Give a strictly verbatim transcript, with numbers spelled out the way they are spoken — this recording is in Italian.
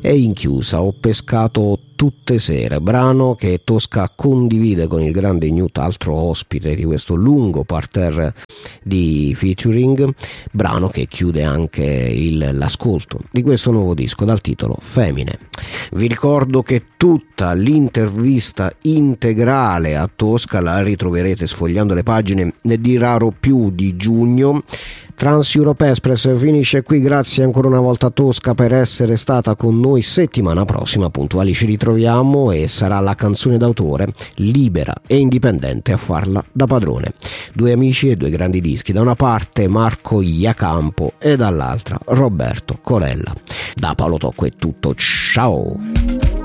E in chiusa Ho pescato tutte sere, brano che Tosca condivide con il grande Newt, altro ospite di questo lungo parterre di featuring, brano che chiude anche il, l'ascolto di questo nuovo disco dal titolo Femmine. Vi ricordo che tutta l'intervista integrale a Tosca la ritroverete sfogliando le pagine di Raro Più di giugno. Trans Europe Express finisce qui, grazie ancora una volta a Tosca per essere stata con noi. Settimana prossima puntuali ci ritroviamo e sarà la canzone d'autore libera e indipendente a farla da padrone. Due amici e due grandi dischi, da una parte Marco Iacampo e dall'altra Roberto Colella. Da Paolo Tocco è tutto, ciao!